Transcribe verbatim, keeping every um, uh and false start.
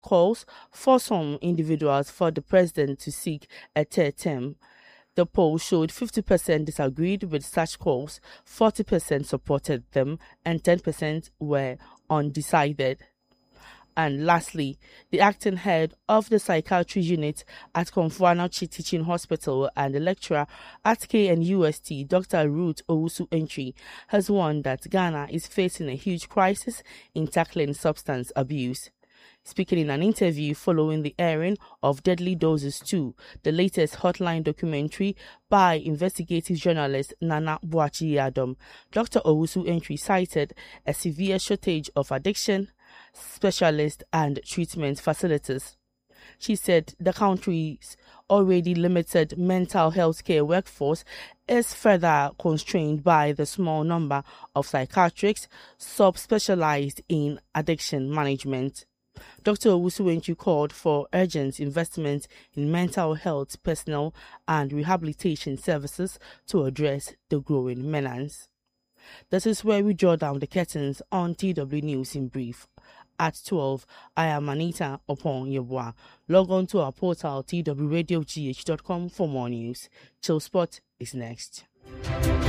calls for some individuals for the president to seek a third term. The poll showed fifty percent disagreed with such calls, forty percent supported them, and ten percent were undecided. And lastly, the acting head of the psychiatry unit at Komfo Anokye Teaching Hospital and the lecturer at K N U S T, Doctor Ruth Owusu-Antwi, has warned that Ghana is facing a huge crisis in tackling substance abuse. Speaking in an interview following the airing of Deadly Doses two, the latest Hotline documentary by investigative journalist Nana Boakye-Adom, Doctor Owusu-Antwi cited a severe shortage of addiction specialists and treatment facilities. She said the country's already limited mental health care workforce is further constrained by the small number of psychiatrists subspecialized in addiction management. Doctor Owusu-Antwi called for urgent investment in mental health personnel and rehabilitation services to address the growing menace. This is where we draw down the curtains on T W News in brief. At twelve, I am Anita Opon-Yeboah. Log on to our portal t w radio g h dot com for more news. Chill Spot is next.